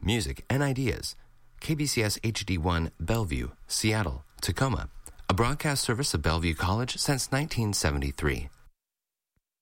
music, and ideas. KBCS HD1 Bellevue, Seattle, Tacoma, a broadcast service of Bellevue College since 1973.